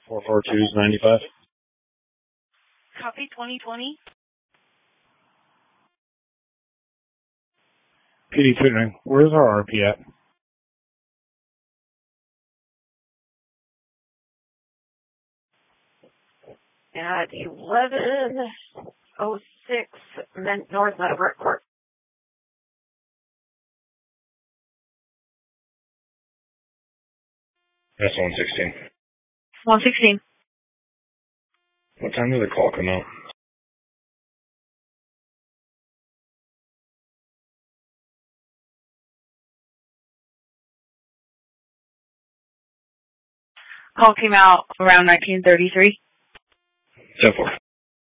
442 is 95. Copy 2020. PD tutoring. Where's our RP at? At 11:06 North Everett Court. That's 116. 116. What time did the call come out? Call came out around 1933. 10-4.